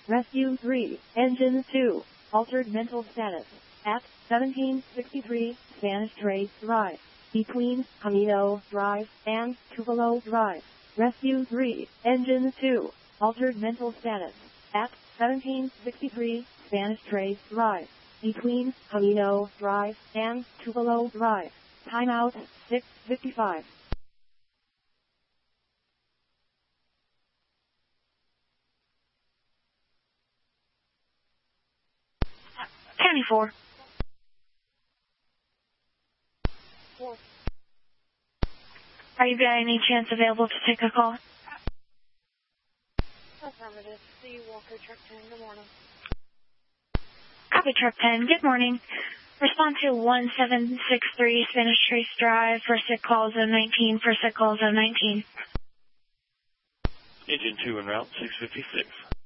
Rescue 3, Engine 2, altered mental status, at 1763 Spanish Trace Drive, between Camino Drive and Tupelo Drive. Rescue 3, Engine 2, altered mental status, at 1763 Spanish Trace Drive, between Camino Drive and Tupelo Drive. Timeout 6:55. County 4. 4. Are you by any chance available to take a call? Affirmative. See you, Walker Truck 10 in the morning. Copy, Truck 10. Good morning. Respond to 1763 Spanish Trace Drive, first hit call zone 19, first hit call zone 19. Engine 2 en route, 656.